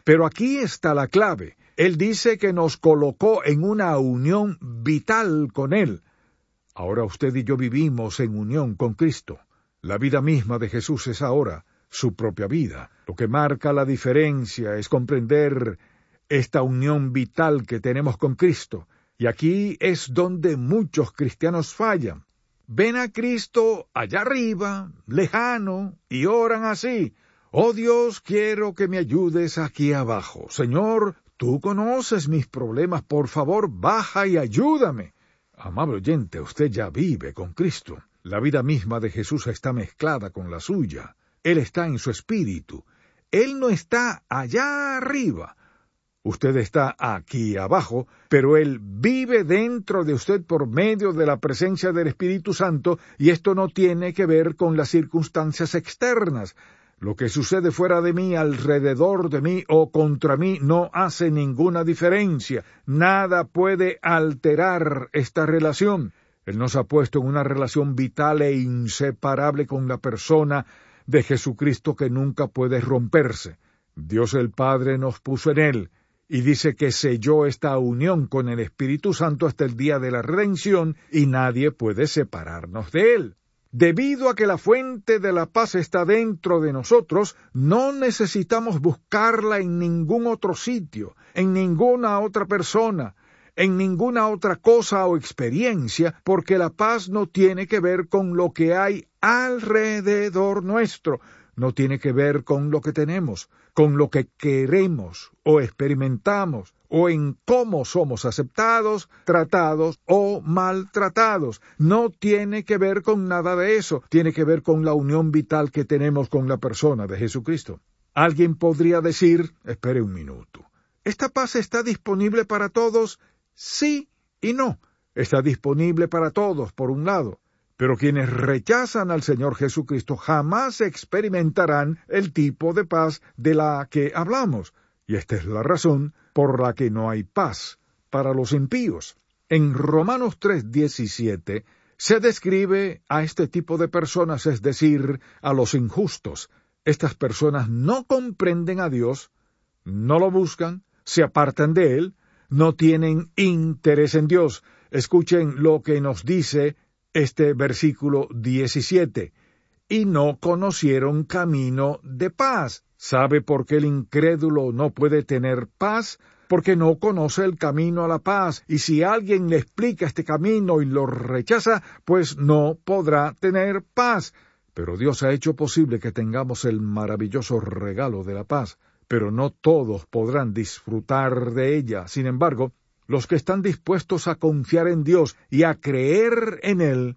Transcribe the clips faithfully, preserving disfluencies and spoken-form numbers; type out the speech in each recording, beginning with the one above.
Pero aquí está la clave. Él dice que nos colocó en una unión vital con Él. Ahora usted y yo vivimos en unión con Cristo. La vida misma de Jesús es ahora su propia vida. Lo que marca la diferencia es comprender esta unión vital que tenemos con Cristo. Y aquí es donde muchos cristianos fallan. Ven a Cristo allá arriba, lejano, y oran así: «Oh Dios, quiero que me ayudes aquí abajo. Señor, tú conoces mis problemas, por favor, baja y ayúdame». Amable oyente, usted ya vive con Cristo. La vida misma de Jesús está mezclada con la suya. Él está en su espíritu. Él no está allá arriba. Usted está aquí abajo, pero Él vive dentro de usted por medio de la presencia del Espíritu Santo, y esto no tiene que ver con las circunstancias externas. Lo que sucede fuera de mí, alrededor de mí o contra mí no hace ninguna diferencia. Nada puede alterar esta relación. Él nos ha puesto en una relación vital e inseparable con la persona de Jesucristo que nunca puede romperse. Dios el Padre nos puso en Él, y dice que selló esta unión con el Espíritu Santo hasta el día de la redención, y nadie puede separarnos de Él. Debido a que la fuente de la paz está dentro de nosotros, no necesitamos buscarla en ningún otro sitio, en ninguna otra persona, en ninguna otra cosa o experiencia, porque la paz no tiene que ver con lo que hay alrededor nuestro, no tiene que ver con lo que tenemos, con lo que queremos o experimentamos, o en cómo somos aceptados, tratados o maltratados. No tiene que ver con nada de eso, tiene que ver con la unión vital que tenemos con la persona de Jesucristo. Alguien podría decir, espere un minuto, ¿esta paz está disponible para todos? Sí y no. Está disponible para todos, por un lado. Pero quienes rechazan al Señor Jesucristo jamás experimentarán el tipo de paz de la que hablamos. Y esta es la razón por la que no hay paz para los impíos. En Romanos tres diecisiete se describe a este tipo de personas, es decir, a los injustos. Estas personas no comprenden a Dios, no lo buscan, se apartan de Él, no tienen interés en Dios. Escuchen lo que nos dice este versículo diecisiete. Y no conocieron camino de paz. ¿Sabe por qué el incrédulo no puede tener paz? Porque no conoce el camino a la paz. Y si alguien le explica este camino y lo rechaza, pues no podrá tener paz. Pero Dios ha hecho posible que tengamos el maravilloso regalo de la paz. Pero no todos podrán disfrutar de ella. Sin embargo, los que están dispuestos a confiar en Dios y a creer en Él,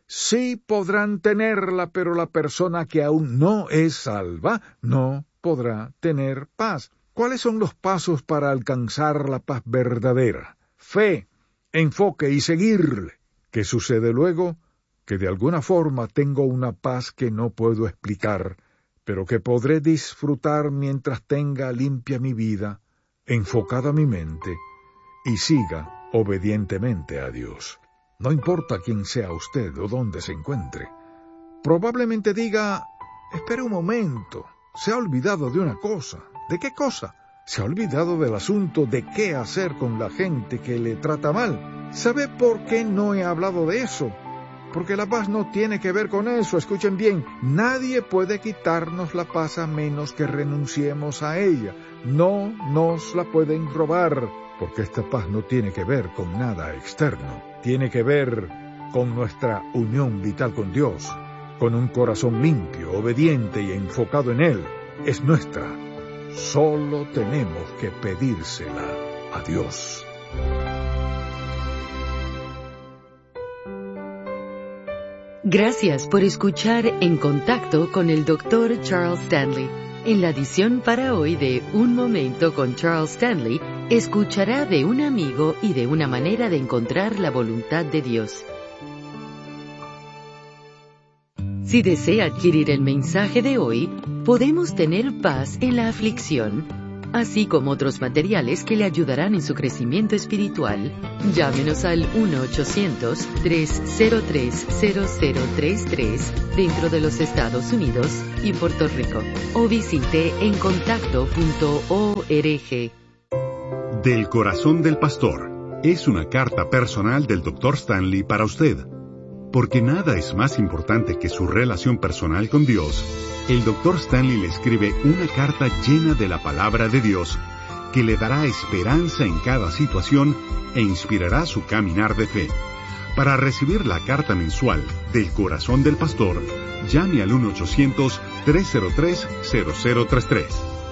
sí podrán tenerla, pero la persona que aún no es salva no podrá tener paz. ¿Cuáles son los pasos para alcanzar la paz verdadera? Fe, enfoque y seguirle. ¿Qué sucede luego? Que de alguna forma tengo una paz que no puedo explicar, pero que podré disfrutar mientras tenga limpia mi vida, enfocada mi mente, y siga obedientemente a Dios. No importa quién sea usted o dónde se encuentre. Probablemente diga, espere un momento, se ha olvidado de una cosa. ¿De qué cosa? Se ha olvidado del asunto de qué hacer con la gente que le trata mal. ¿Sabe por qué no he hablado de eso? Porque la paz no tiene que ver con eso. Escuchen bien, nadie puede quitarnos la paz a menos que renunciemos a ella. No nos la pueden robar. Porque esta paz no tiene que ver con nada externo, tiene que ver con nuestra unión vital con Dios, con un corazón limpio, obediente y enfocado en Él. Es nuestra. Solo tenemos que pedírsela a Dios. Gracias por escuchar En Contacto con el doctor Charles Stanley. En la edición para hoy de Un Momento con Charles Stanley, escuchará de un amigo y de una manera de encontrar la voluntad de Dios. Si desea adquirir el mensaje de hoy, Podemos tener paz en la aflicción, así como otros materiales que le ayudarán en su crecimiento espiritual. Llámenos al uno ochocientos, tres cero tres, cero cero tres tres dentro de los Estados Unidos y Puerto Rico, o visite en contacto punto org. Del corazón del pastor es una carta personal del doctor Stanley para usted. Porque nada es más importante que su relación personal con Dios, el doctor Stanley le escribe una carta llena de la palabra de Dios que le dará esperanza en cada situación e inspirará su caminar de fe. Para recibir la carta mensual del corazón del pastor, llame al uno ochocientos, tres cero tres, cero cero tres tres.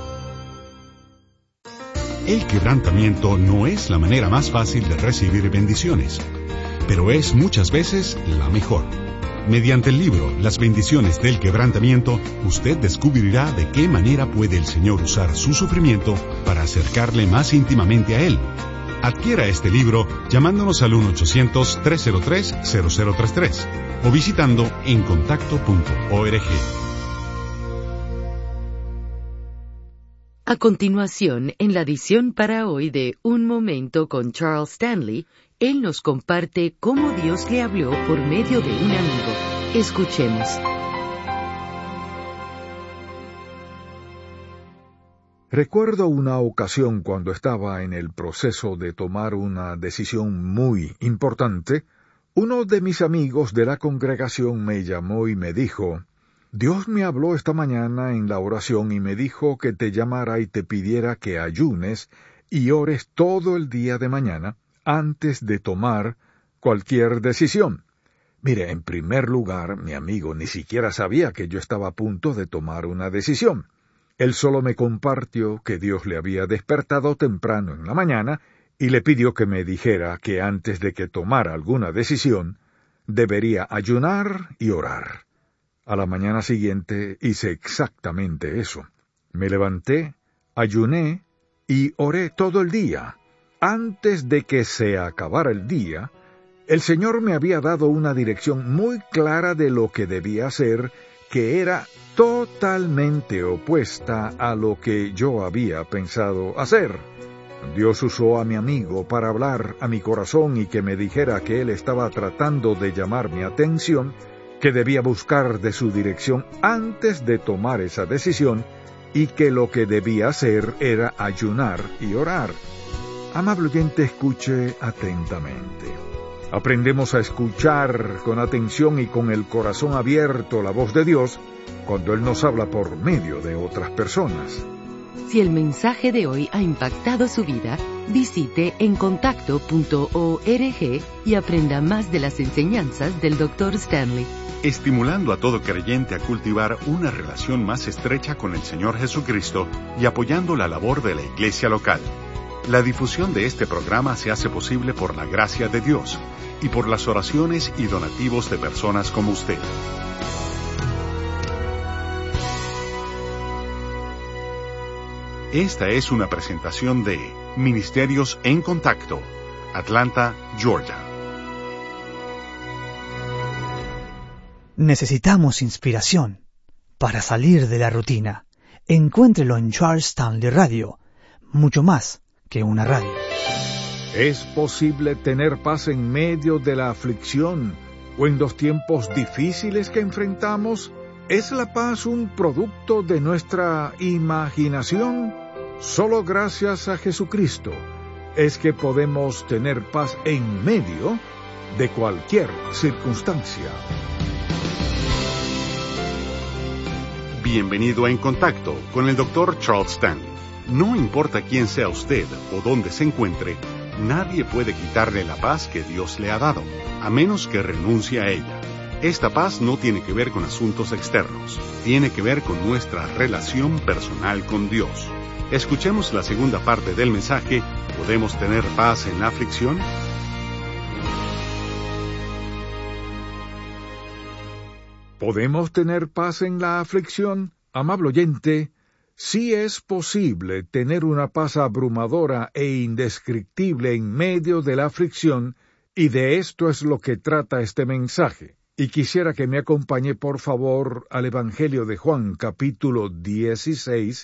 El quebrantamiento no es la manera más fácil de recibir bendiciones, pero es muchas veces la mejor. Mediante el libro Las bendiciones del quebrantamiento, usted descubrirá de qué manera puede el Señor usar su sufrimiento para acercarle más íntimamente a Él. Adquiera este libro llamándonos al uno ochocientos, tres cero tres, cero cero tres tres o visitando en contacto punto org. A continuación, en la edición para hoy de Un Momento con Charles Stanley, él nos comparte cómo Dios le habló por medio de un amigo. Escuchemos. Recuerdo una ocasión cuando estaba en el proceso de tomar una decisión muy importante. Uno de mis amigos de la congregación me llamó y me dijo: Dios me habló esta mañana en la oración y me dijo que te llamara y te pidiera que ayunes y ores todo el día de mañana antes de tomar cualquier decisión. Mire, en primer lugar, mi amigo ni siquiera sabía que yo estaba a punto de tomar una decisión. Él solo me compartió que Dios le había despertado temprano en la mañana y le pidió que me dijera que antes de que tomara alguna decisión, debería ayunar y orar. A la mañana siguiente hice exactamente eso. Me levanté, ayuné y oré todo el día. Antes de que se acabara el día, el Señor me había dado una dirección muy clara de lo que debía hacer, que era totalmente opuesta a lo que yo había pensado hacer. Dios usó a mi amigo para hablar a mi corazón y que me dijera que él estaba tratando de llamar mi atención, que debía buscar de su dirección antes de tomar esa decisión y que lo que debía hacer era ayunar y orar. Amable oyente, escuche atentamente. Aprendemos a escuchar con atención y con el corazón abierto la voz de Dios cuando Él nos habla por medio de otras personas. Si el mensaje de hoy ha impactado su vida, visite en contacto punto org y aprenda más de las enseñanzas del doctor Stanley. Estimulando a todo creyente a cultivar una relación más estrecha con el Señor Jesucristo y apoyando la labor de la iglesia local. La difusión de este programa se hace posible por la gracia de Dios y por las oraciones y donativos de personas como usted. Esta es una presentación de Ministerios en Contacto, Atlanta, Georgia. Necesitamos inspiración para salir de la rutina. Encuéntrelo en Charles Stanley Radio, mucho más que una radio. ¿Es posible tener paz en medio de la aflicción o en los tiempos difíciles que enfrentamos? ¿Es la paz un producto de nuestra imaginación? Solo gracias a Jesucristo es que podemos tener paz en medio de cualquier circunstancia. Bienvenido a En Contacto con el doctor Charles Stanley. No importa quién sea usted o dónde se encuentre, nadie puede quitarle la paz que Dios le ha dado, a menos que renuncie a ella. Esta paz no tiene que ver con asuntos externos, tiene que ver con nuestra relación personal con Dios. Escuchemos la segunda parte del mensaje, ¿podemos tener paz en la aflicción? ¿Podemos tener paz en la aflicción? Amable oyente, sí es posible tener una paz abrumadora e indescriptible en medio de la aflicción, y de esto es lo que trata este mensaje. Y quisiera que me acompañe por favor al Evangelio de Juan, capítulo dieciséis,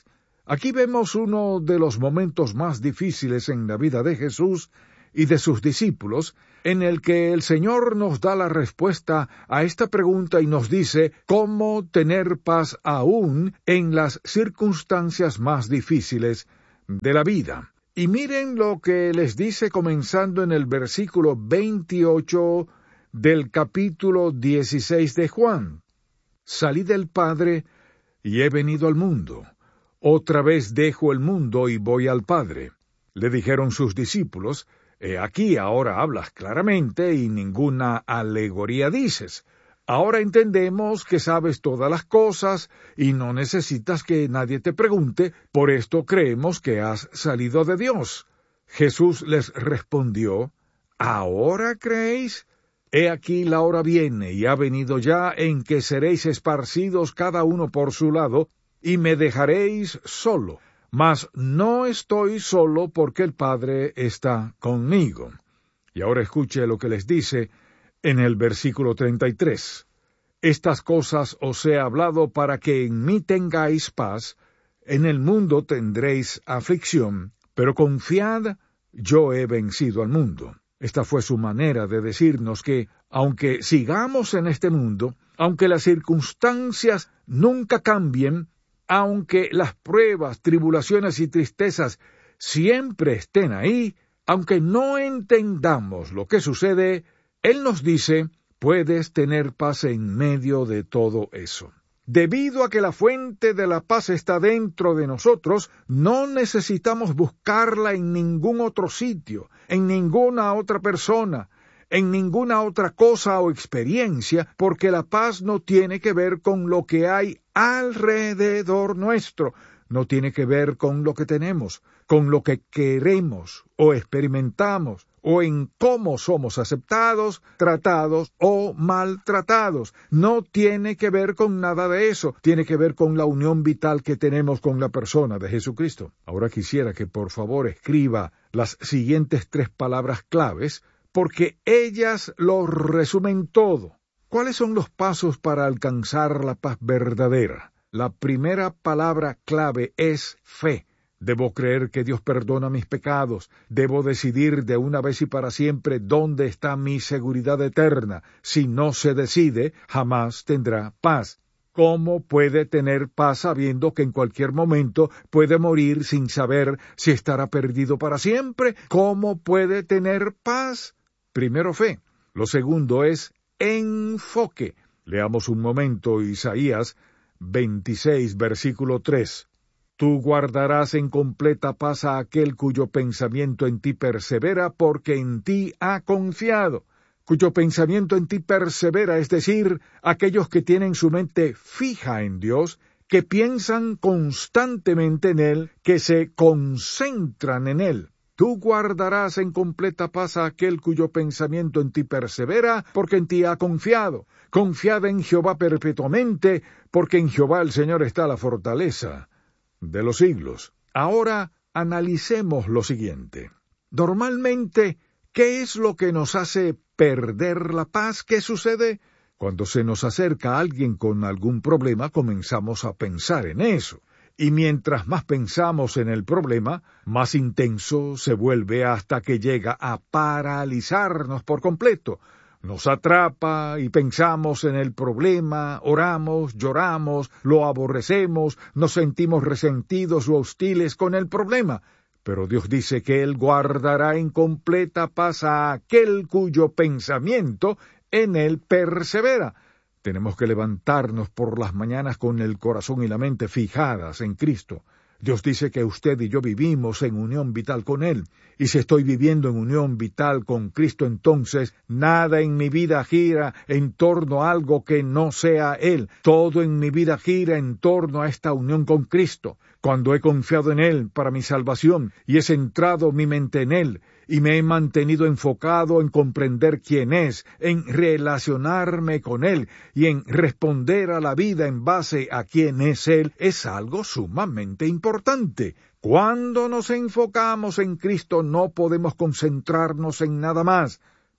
Aquí vemos uno de los momentos más difíciles en la vida de Jesús y de sus discípulos, en el que el Señor nos da la respuesta a esta pregunta y nos dice cómo tener paz aún en las circunstancias más difíciles de la vida. Y miren lo que les dice comenzando en el versículo veintiocho del capítulo dieciséis de Juan. Salí del Padre y he venido al mundo. Otra vez dejo el mundo y voy al Padre. Le dijeron sus discípulos, he aquí ahora hablas claramente y ninguna alegoría dices. Ahora entendemos que sabes todas las cosas y no necesitas que nadie te pregunte, por esto creemos que has salido de Dios. Jesús les respondió, ¿ahora creéis? He aquí la hora viene y ha venido ya en que seréis esparcidos cada uno por su lado, y me dejaréis solo, mas no estoy solo porque el Padre está conmigo. Y ahora escuche lo que les dice en el versículo treinta y tres. Estas cosas os he hablado para que en mí tengáis paz, en el mundo tendréis aflicción, pero confiad, yo he vencido al mundo. Esta fue su manera de decirnos que, aunque sigamos en este mundo, aunque las circunstancias nunca cambien, aunque las pruebas, tribulaciones y tristezas siempre estén ahí, aunque no entendamos lo que sucede, Él nos dice, puedes tener paz en medio de todo eso. Debido a que la fuente de la paz está dentro de nosotros, no necesitamos buscarla en ningún otro sitio, en ninguna otra persona, en ninguna otra cosa o experiencia, porque la paz no tiene que ver con lo que hay alrededor nuestro, no tiene que ver con lo que tenemos, con lo que queremos o experimentamos, o en cómo somos aceptados, tratados o maltratados. No tiene que ver con nada de eso, tiene que ver con la unión vital que tenemos con la persona de Jesucristo. Ahora quisiera que por favor escriba las siguientes tres palabras claves, porque ellas lo resumen todo. ¿Cuáles son los pasos para alcanzar la paz verdadera? La primera palabra clave es fe. Debo creer que Dios perdona mis pecados. Debo decidir de una vez y para siempre dónde está mi seguridad eterna. Si no se decide, jamás tendrá paz. ¿Cómo puede tener paz sabiendo que en cualquier momento puede morir sin saber si estará perdido para siempre? ¿Cómo puede tener paz? Primero, fe. Lo segundo es enfoque. Leamos un momento Isaías veintiséis, versículo tres. Tú guardarás en completa paz a aquel cuyo pensamiento en ti persevera, porque en ti ha confiado. Cuyo pensamiento en ti persevera, es decir, aquellos que tienen su mente fija en Dios, que piensan constantemente en Él, que se concentran en Él. Tú guardarás en completa paz a aquel cuyo pensamiento en ti persevera, porque en ti ha confiado. Confiad en Jehová perpetuamente, porque en Jehová el Señor está la fortaleza de los siglos. Ahora analicemos lo siguiente. Normalmente, ¿qué es lo que nos hace perder la paz? ¿Qué sucede? Cuando se nos acerca alguien con algún problema, comenzamos a pensar en eso. Y mientras más pensamos en el problema, más intenso se vuelve hasta que llega a paralizarnos por completo. Nos atrapa y pensamos en el problema, oramos, lloramos, lo aborrecemos, nos sentimos resentidos o hostiles con el problema. Pero Dios dice que Él guardará en completa paz a aquel cuyo pensamiento en Él persevera. Tenemos que levantarnos por las mañanas con el corazón y la mente fijadas en Cristo. Dios dice que usted y yo vivimos en unión vital con Él. Y si estoy viviendo en unión vital con Cristo, entonces nada en mi vida gira en torno a algo que no sea Él. Todo en mi vida gira en torno a esta unión con Cristo. Cuando he confiado en Él para mi salvación y he centrado mi mente en Él, y me he mantenido enfocado en comprender quién es, en relacionarme con Él y en responder a la vida en base a quién es Él, es algo sumamente importante. Cuando nos enfocamos en Cristo no podemos concentrarnos en nada más.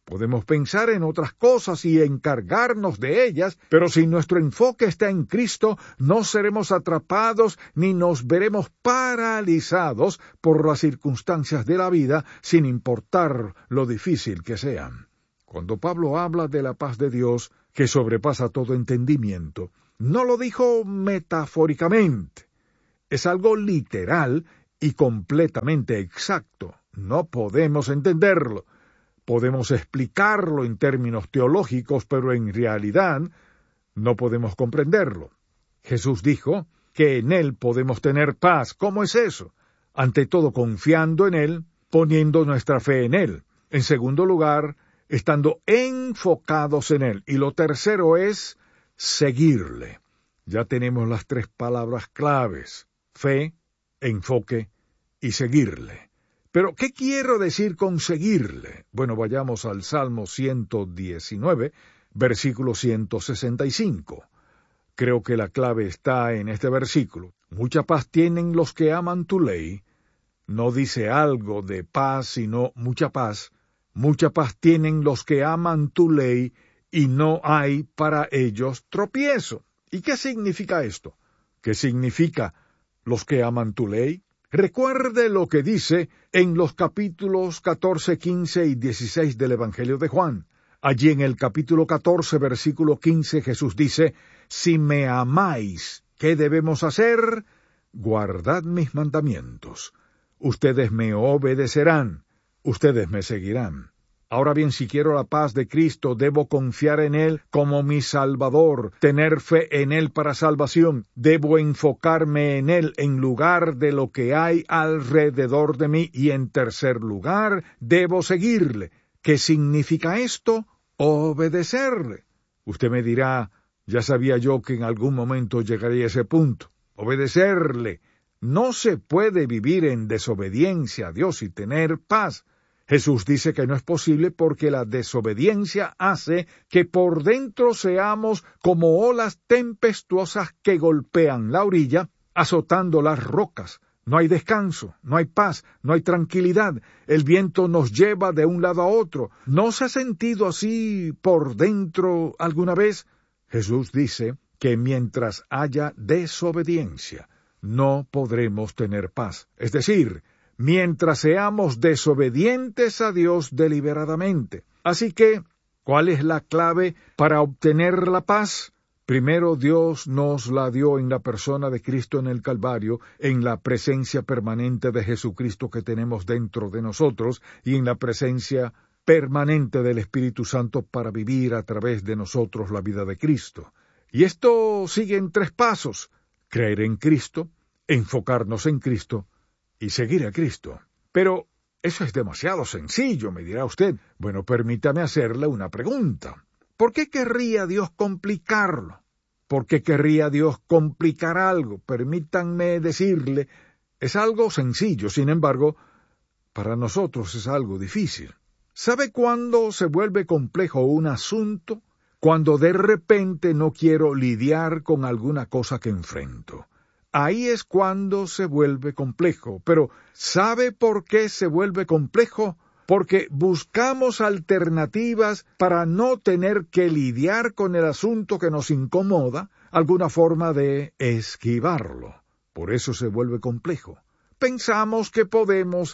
Podemos pensar en otras cosas y encargarnos de ellas, pero si nuestro enfoque está en Cristo, no seremos atrapados ni nos veremos paralizados por las circunstancias de la vida, sin importar lo difícil que sean. Cuando Pablo habla de la paz de Dios, que sobrepasa todo entendimiento, no lo dijo metafóricamente. Es algo literal y completamente exacto. No podemos entenderlo. Podemos explicarlo en términos teológicos, pero en realidad no podemos comprenderlo. Jesús dijo que en Él podemos tener paz. ¿Cómo es eso? Ante todo, confiando en Él, poniendo nuestra fe en Él. En segundo lugar, estando enfocados en Él. Y lo tercero es seguirle. Ya tenemos las tres palabras claves: fe, enfoque y seguirle. Pero, ¿qué quiero decir con seguirle? Bueno, vayamos al Salmo ciento diecinueve, versículo ciento sesenta y cinco. Creo que la clave está en este versículo. Mucha paz tienen los que aman tu ley. No dice algo de paz, sino mucha paz. Mucha paz tienen los que aman tu ley, y no hay para ellos tropiezo. ¿Y qué significa esto? ¿Qué significa los que aman tu ley? Recuerde lo que dice en los capítulos catorce, quince y dieciséis del Evangelio de Juan. Allí en el capítulo catorce, versículo quince, Jesús dice: si me amáis, ¿qué debemos hacer? Guardad mis mandamientos. Ustedes me obedecerán, ustedes me seguirán. Ahora bien, si quiero la paz de Cristo, debo confiar en Él como mi Salvador, tener fe en Él para salvación. Debo enfocarme en Él en lugar de lo que hay alrededor de mí. Y en tercer lugar, debo seguirle. ¿Qué significa esto? Obedecerle. Usted me dirá: ya sabía yo que en algún momento llegaría a ese punto. Obedecerle. No se puede vivir en desobediencia a Dios y tener paz. Jesús dice que no es posible porque la desobediencia hace que por dentro seamos como olas tempestuosas que golpean la orilla, azotando las rocas. No hay descanso, no hay paz, no hay tranquilidad. El viento nos lleva de un lado a otro. ¿No se ha sentido así por dentro alguna vez? Jesús dice que mientras haya desobediencia, no podremos tener paz. Es decir, mientras seamos desobedientes a Dios deliberadamente. Así que, ¿cuál es la clave para obtener la paz? Primero, Dios nos la dio en la persona de Cristo en el Calvario, en la presencia permanente de Jesucristo que tenemos dentro de nosotros, y en la presencia permanente del Espíritu Santo para vivir a través de nosotros la vida de Cristo. Y esto sigue en tres pasos: creer en Cristo, enfocarnos en Cristo, y seguir a Cristo. Pero eso es demasiado sencillo, me dirá usted. Bueno, permítame hacerle una pregunta. ¿Por qué querría Dios complicarlo? ¿Por qué querría Dios complicar algo? Permítanme decirle, es algo sencillo, sin embargo, para nosotros es algo difícil. ¿Sabe cuándo se vuelve complejo un asunto? Cuando de repente no quiero lidiar con alguna cosa que enfrento. Ahí es cuando se vuelve complejo. Pero, ¿sabe por qué se vuelve complejo? Porque buscamos alternativas para no tener que lidiar con el asunto que nos incomoda, alguna forma de esquivarlo. Por eso se vuelve complejo. Pensamos que podemos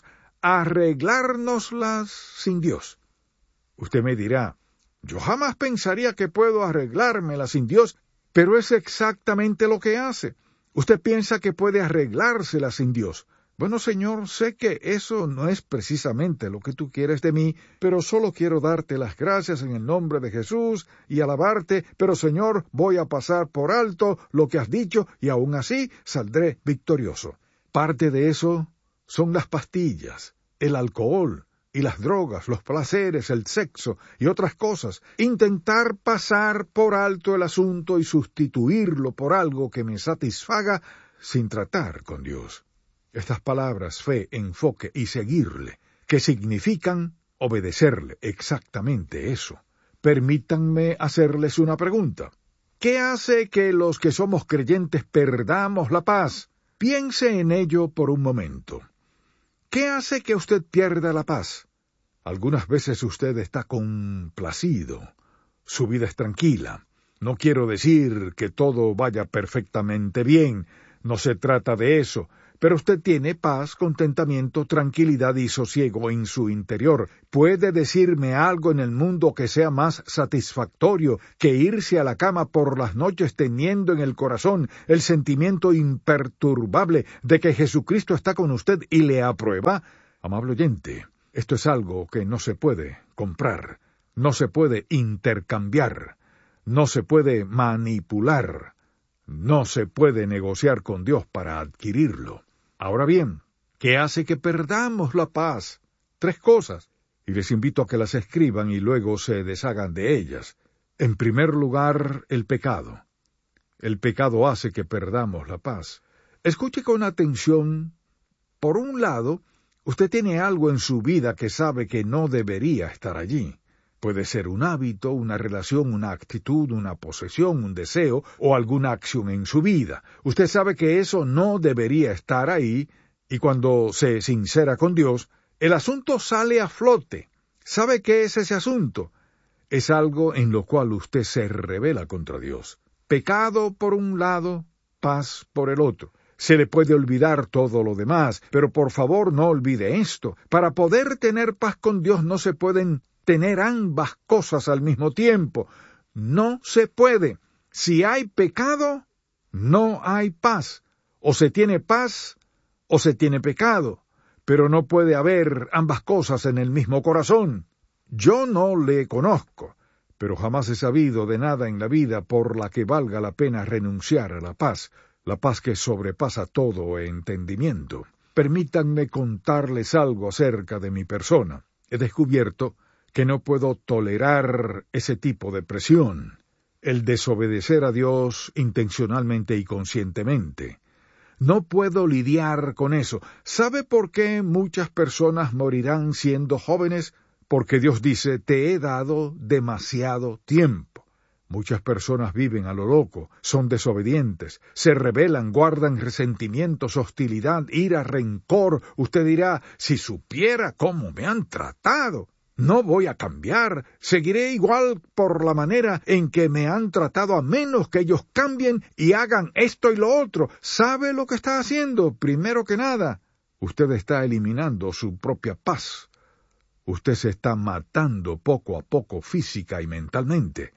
arreglárnoslas sin Dios. Usted me dirá, yo jamás pensaría que puedo arreglármelas sin Dios, pero es exactamente lo que hace. Usted piensa que puede arreglársela sin Dios. Bueno, Señor, sé que eso no es precisamente lo que tú quieres de mí, pero solo quiero darte las gracias en el nombre de Jesús y alabarte, pero Señor, voy a pasar por alto lo que has dicho y aún así saldré victorioso. Parte de eso son las pastillas, el alcohol y las drogas, los placeres, el sexo y otras cosas. Intentar pasar por alto el asunto y sustituirlo por algo que me satisfaga sin tratar con Dios. Estas palabras, fe, enfoque y seguirle, que significan obedecerle, exactamente eso. Permítanme hacerles una pregunta. ¿Qué hace que los que somos creyentes perdamos la paz? Piense en ello por un momento. ¿Qué hace que usted pierda la paz? Algunas veces usted está complacido. Su vida es tranquila. No quiero decir que todo vaya perfectamente bien. No se trata de eso. Pero usted tiene paz, contentamiento, tranquilidad y sosiego en su interior. ¿Puede decirme algo en el mundo que sea más satisfactorio que irse a la cama por las noches teniendo en el corazón el sentimiento imperturbable de que Jesucristo está con usted y le aprueba? Amable oyente, esto es algo que no se puede comprar, no se puede intercambiar, no se puede manipular, no se puede negociar con Dios para adquirirlo. Ahora bien, ¿qué hace que perdamos la paz? Tres cosas, y les invito a que las escriban y luego se deshagan de ellas. En primer lugar, el pecado. El pecado hace que perdamos la paz. Escuche con atención. Por un lado, usted tiene algo en su vida que sabe que no debería estar allí. Puede ser un hábito, una relación, una actitud, una posesión, un deseo o alguna acción en su vida. Usted sabe que eso no debería estar ahí y cuando se sincera con Dios, el asunto sale a flote. ¿Sabe qué es ese asunto? Es algo en lo cual usted se rebela contra Dios. Pecado por un lado, paz por el otro. Se le puede olvidar todo lo demás, pero por favor no olvide esto. Para poder tener paz con Dios no se pueden tener ambas cosas al mismo tiempo. No se puede. Si hay pecado, no hay paz. O se tiene paz, o se tiene pecado. Pero no puede haber ambas cosas en el mismo corazón. Yo no le conozco, pero jamás he sabido de nada en la vida por la que valga la pena renunciar a la paz, la paz que sobrepasa todo entendimiento. Permítanme contarles algo acerca de mi persona. He descubierto que no puedo tolerar ese tipo de presión, el desobedecer a Dios intencionalmente y conscientemente. No puedo lidiar con eso. ¿Sabe por qué muchas personas morirán siendo jóvenes? Porque Dios dice, te he dado demasiado tiempo. Muchas personas viven a lo loco, son desobedientes, se rebelan, guardan resentimientos, hostilidad, ira, rencor. Usted dirá, si supiera cómo me han tratado. No voy a cambiar, seguiré igual por la manera en que me han tratado a menos que ellos cambien y hagan esto y lo otro. ¿Sabe lo que está haciendo? Primero que nada, usted está eliminando su propia paz. Usted se está matando poco a poco física y mentalmente.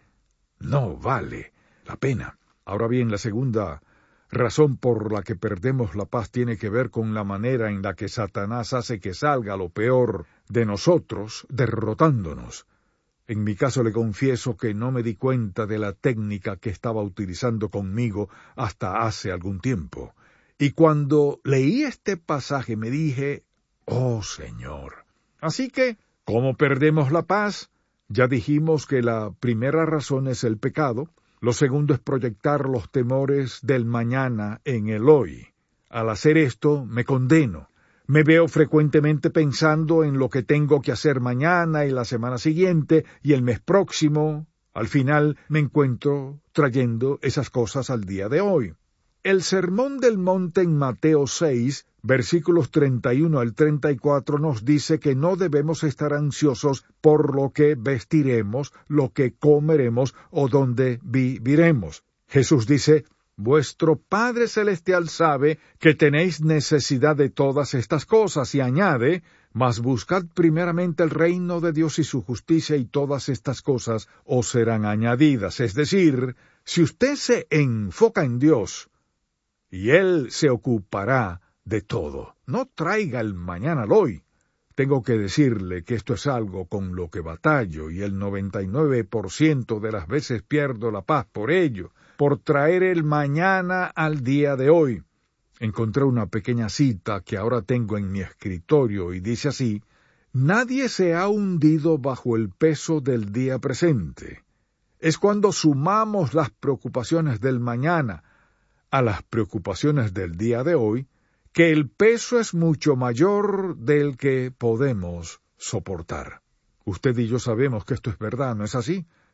No vale la pena. Ahora bien, la segunda razón por la que perdemos la paz tiene que ver con la manera en la que Satanás hace que salga lo peor de nosotros, derrotándonos. En mi caso le confieso que no me di cuenta de la técnica que estaba utilizando conmigo hasta hace algún tiempo. Y cuando leí este pasaje me dije, oh Señor. Así que, ¿cómo perdemos la paz? Ya dijimos que la primera razón es el pecado. Lo segundo es proyectar los temores del mañana en el hoy. Al hacer esto, me condeno. Me veo frecuentemente pensando en lo que tengo que hacer mañana y la semana siguiente y el mes próximo. Al final me encuentro trayendo esas cosas al día de hoy. El Sermón del Monte en Mateo seis, versículos treinta y uno al treinta y cuatro, nos dice que no debemos estar ansiosos por lo que vestiremos, lo que comeremos o dónde viviremos. Jesús dice, vuestro Padre Celestial sabe que tenéis necesidad de todas estas cosas, y añade, mas buscad primeramente el reino de Dios y su justicia, y todas estas cosas os serán añadidas. Es decir, si usted se enfoca en Dios, y Él se ocupará de todo. No traiga el mañana al hoy. Tengo que decirle que esto es algo con lo que batallo, y el noventa y nueve por ciento de las veces pierdo la paz por ello, por traer el mañana al día de hoy. Encontré una pequeña cita que ahora tengo en mi escritorio y dice así, nadie se ha hundido bajo el peso del día presente. Es cuando sumamos las preocupaciones del mañana a las preocupaciones del día de hoy, que el peso es mucho mayor del que podemos soportar. Usted y yo sabemos que esto es verdad, ¿no es así?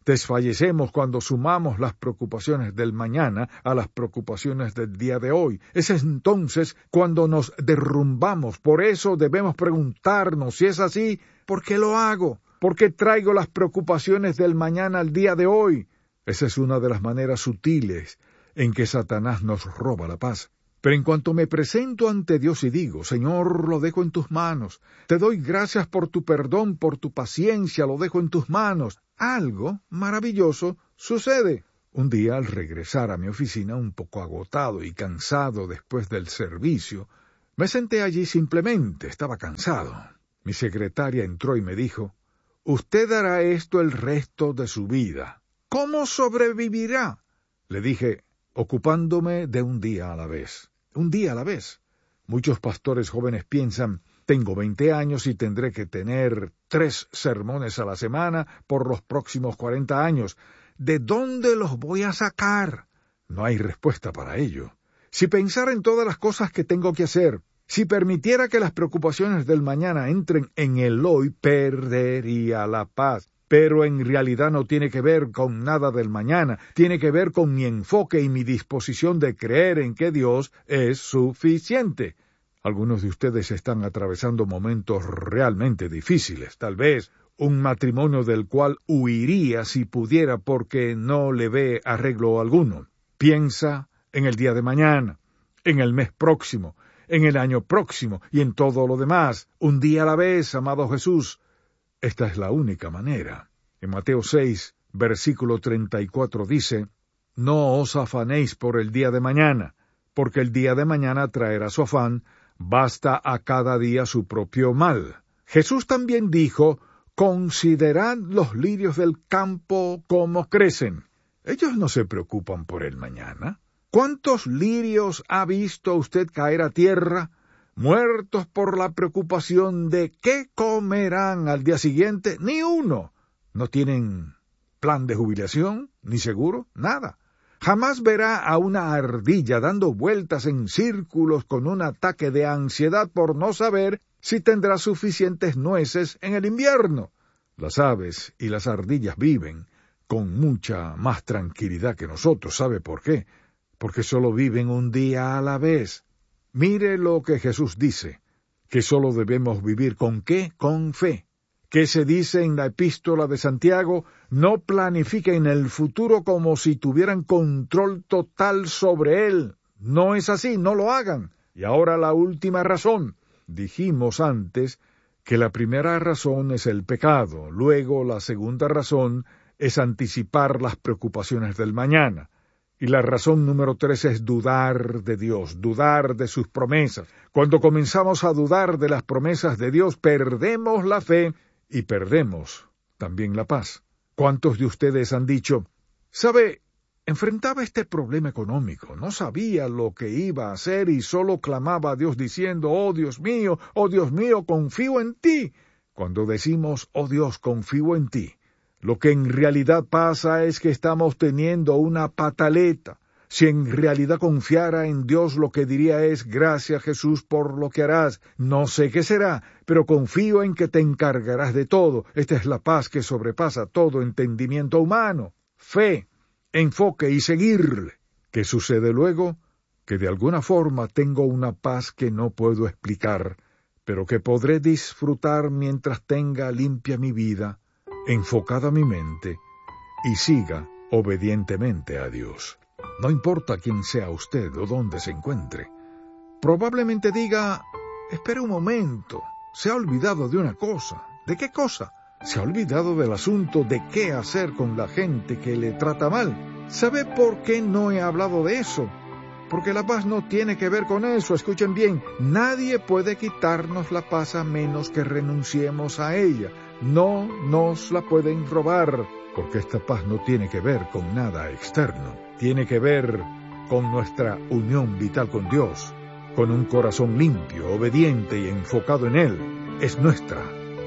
Desfallecemos cuando sumamos las preocupaciones del mañana a las preocupaciones del día de hoy. Es entonces cuando nos derrumbamos. Por eso debemos preguntarnos, si es así, ¿por qué lo hago? ¿Por qué traigo las preocupaciones del mañana al día de hoy? Esa es una de las maneras sutiles en que Satanás nos roba la paz. Pero en cuanto me presento ante Dios y digo, Señor, lo dejo en tus manos, te doy gracias por tu perdón, por tu paciencia, lo dejo en tus manos, algo maravilloso sucede. Un día, al regresar a mi oficina, un poco agotado y cansado después del servicio, me senté allí simplemente, estaba cansado. Mi secretaria entró y me dijo, «Usted hará esto el resto de su vida. ¿Cómo sobrevivirá?». Le dije, ocupándome de un día a la vez. Un día a la vez. Muchos pastores jóvenes piensan, tengo veinte años y tendré que tener tres sermones a la semana por los próximos cuarenta años. ¿De dónde los voy a sacar? No hay respuesta para ello. Si pensara en todas las cosas que tengo que hacer, si permitiera que las preocupaciones del mañana entren en el hoy, perdería la paz. Pero en realidad no tiene que ver con nada del mañana, tiene que ver con mi enfoque y mi disposición de creer en que Dios es suficiente. Algunos de ustedes están atravesando momentos realmente difíciles, tal vez un matrimonio del cual huiría si pudiera porque no le ve arreglo alguno. Piensa en el día de mañana, en el mes próximo, en el año próximo y en todo lo demás. Un día a la vez, amado Jesús. Esta es la única manera. En Mateo seis, versículo treinta y cuatro dice, «No os afanéis por el día de mañana, porque el día de mañana traerá su afán, basta a cada día su propio mal». Jesús también dijo, «Considerad los lirios del campo como crecen». Ellos no se preocupan por el mañana. ¿Cuántos lirios ha visto usted caer a tierra, muertos por la preocupación de qué comerán al día siguiente? Ni uno. No tienen plan de jubilación, ni seguro, nada. Jamás verá a una ardilla dando vueltas en círculos con un ataque de ansiedad por no saber si tendrá suficientes nueces en el invierno. Las aves y las ardillas viven con mucha más tranquilidad que nosotros. ¿Sabe por qué? Porque solo viven un día a la vez. Mire lo que Jesús dice, que solo debemos vivir ¿con qué? Con fe. ¿Qué se dice en la epístola de Santiago? No planifiquen el futuro como si tuvieran control total sobre él. No es así, no lo hagan. Y ahora la última razón. Dijimos antes que la primera razón es el pecado, luego la segunda razón es anticipar las preocupaciones del mañana. Y la razón número tres es dudar de Dios, dudar de sus promesas. Cuando comenzamos a dudar de las promesas de Dios, perdemos la fe y perdemos también la paz. ¿Cuántos de ustedes han dicho, sabe, enfrentaba este problema económico, no sabía lo que iba a hacer y solo clamaba a Dios diciendo, oh Dios mío, oh Dios mío, confío en ti? Cuando decimos, oh Dios, confío en ti, lo que en realidad pasa es que estamos teniendo una pataleta. Si en realidad confiara en Dios, lo que diría es, gracias Jesús por lo que harás. No sé qué será, pero confío en que te encargarás de todo. Esta es la paz que sobrepasa todo entendimiento humano. Fe, enfoque y seguirle. ¿Qué sucede luego? Que de alguna forma tengo una paz que no puedo explicar, pero que podré disfrutar mientras tenga limpia mi vida, enfocada mi mente, y siga obedientemente a Dios. No importa quién sea usted o dónde se encuentre. Probablemente diga, espere un momento, se ha olvidado de una cosa. ¿De qué cosa? Se ha olvidado del asunto de qué hacer con la gente que le trata mal. ¿Sabe por qué no he hablado de eso? Porque la paz no tiene que ver con eso. Escuchen bien, nadie puede quitarnos la paz a menos que renunciemos a ella. No nos la pueden robar, porque esta paz no tiene que ver con nada externo. Tiene que ver con nuestra unión vital con Dios, con un corazón limpio, obediente y enfocado en Él. Es nuestra.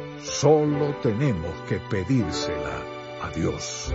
Solo tenemos que pedírsela a Dios.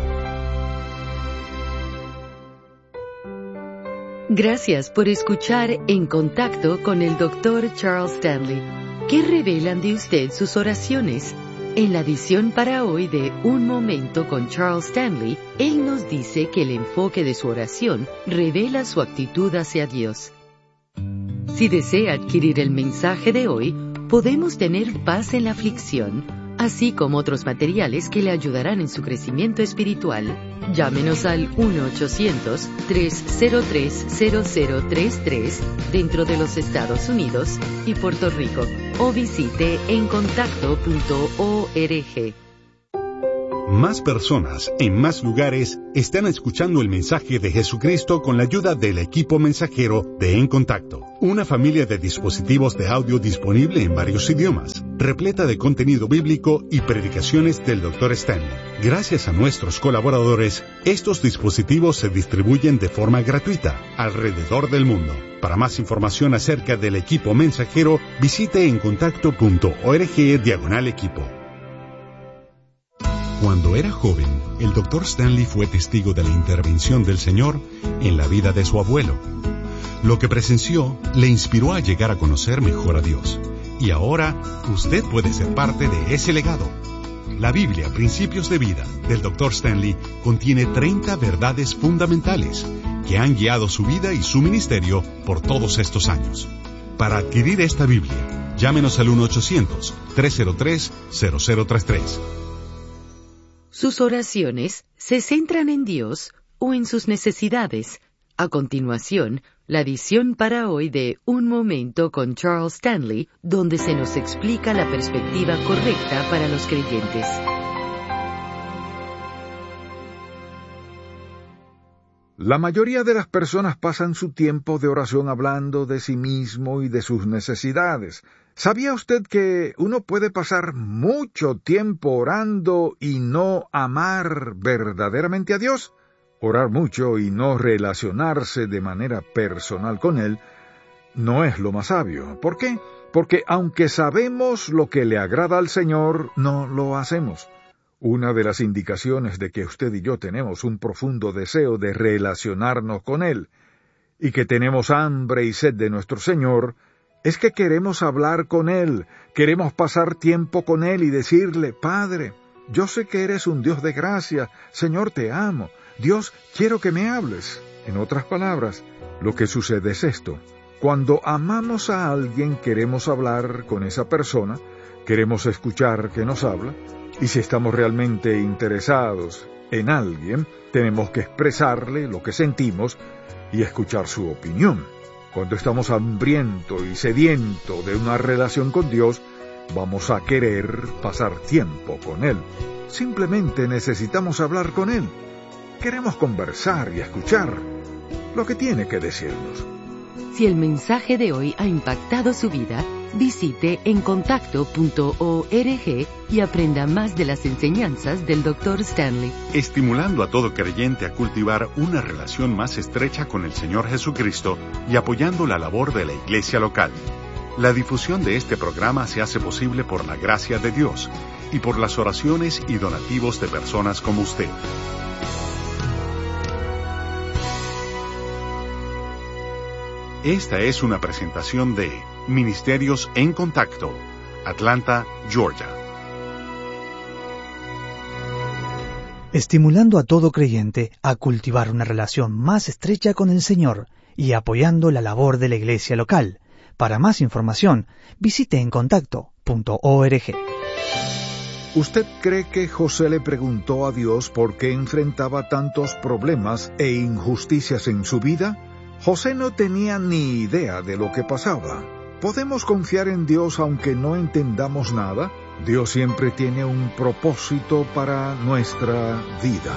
Gracias por escuchar En Contacto con el doctor Charles Stanley. ¿Qué revelan de usted sus oraciones? En la edición para hoy de Un Momento con Charles Stanley, él nos dice que el enfoque de su oración revela su actitud hacia Dios. Si desea adquirir el mensaje de hoy, Podemos tener paz en la aflicción, así como otros materiales que le ayudarán en su crecimiento espiritual. Llámenos al uno ochocientos, tres cero tres, cero cero tres tres dentro de los Estados Unidos y Puerto Rico o visite en contacto punto org. Más personas, en más lugares, están escuchando el mensaje de Jesucristo con la ayuda del equipo mensajero de En Contacto, una familia de dispositivos de audio disponible en varios idiomas, repleta de contenido bíblico y predicaciones del doctor Stanley. Gracias a nuestros colaboradores, estos dispositivos se distribuyen de forma gratuita alrededor del mundo. Para más información acerca del equipo mensajero, visite en contacto punto org diagonal equipo. Cuando era joven, el doctor Stanley fue testigo de la intervención del Señor en la vida de su abuelo. Lo que presenció le inspiró a llegar a conocer mejor a Dios. Y ahora, usted puede ser parte de ese legado. La Biblia, Principios de Vida, del doctor Stanley, contiene treinta verdades fundamentales que han guiado su vida y su ministerio por todos estos años. Para adquirir esta Biblia, llámenos al uno ochocientos, tres cero tres, cero cero tres tres. Sus oraciones se centran en Dios o en sus necesidades. A continuación, la edición para hoy de Un Momento con Charles Stanley, donde se nos explica la perspectiva correcta para los creyentes. La mayoría de las personas pasan su tiempo de oración hablando de sí mismo y de sus necesidades. ¿Sabía usted que uno puede pasar mucho tiempo orando y no amar verdaderamente a Dios? Orar mucho y no relacionarse de manera personal con Él no es lo más sabio. ¿Por qué? Porque aunque sabemos lo que le agrada al Señor, no lo hacemos. Una de las indicaciones de que usted y yo tenemos un profundo deseo de relacionarnos con Él y que tenemos hambre y sed de nuestro Señor es que queremos hablar con Él, queremos pasar tiempo con Él y decirle: Padre, yo sé que eres un Dios de gracia, Señor, te amo, Dios, quiero que me hables. En otras palabras, lo que sucede es esto: cuando amamos a alguien queremos hablar con esa persona, queremos escuchar que nos habla, y si estamos realmente interesados en alguien, tenemos que expresarle lo que sentimos y escuchar su opinión. Cuando estamos hambrientos y sedientos de una relación con Dios, vamos a querer pasar tiempo con Él. Simplemente necesitamos hablar con Él. Queremos conversar y escuchar lo que tiene que decirnos. Si el mensaje de hoy ha impactado su vida, visite en contacto punto org y aprenda más de las enseñanzas del doctor Stanley. Estimulando a todo creyente a cultivar una relación más estrecha con el Señor Jesucristo y apoyando la labor de la iglesia local. La difusión de este programa se hace posible por la gracia de Dios y por las oraciones y donativos de personas como usted. Esta es una presentación de Ministerios en Contacto, Atlanta, Georgia. Estimulando a todo creyente a cultivar una relación más estrecha con el Señor y apoyando la labor de la iglesia local. Para más información, visite en contacto punto org. ¿Usted cree que José le preguntó a Dios por qué enfrentaba tantos problemas e injusticias en su vida? José no tenía ni idea de lo que pasaba. ¿Podemos confiar en Dios aunque no entendamos nada? Dios siempre tiene un propósito para nuestra vida.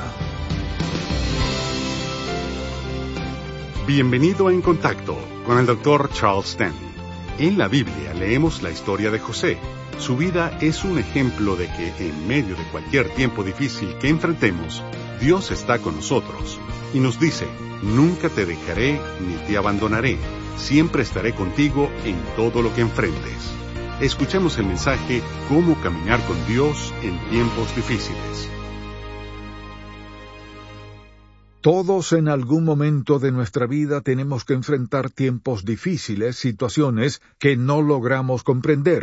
Bienvenido a En Contacto con el doctor Charles Stanley. En la Biblia leemos la historia de José. Su vida es un ejemplo de que en medio de cualquier tiempo difícil que enfrentemos, Dios está con nosotros y nos dice: nunca te dejaré ni te abandonaré, siempre estaré contigo en todo lo que enfrentes. Escuchemos el mensaje Cómo caminar con Dios en tiempos difíciles. Todos en algún momento de nuestra vida tenemos que enfrentar tiempos difíciles, situaciones que no logramos comprender.